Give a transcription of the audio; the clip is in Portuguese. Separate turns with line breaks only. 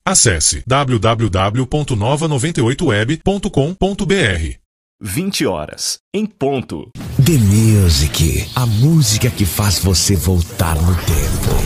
Acesse www.nova98web.com.br.
20 horas, em ponto.
The Music, a música que faz você voltar no tempo.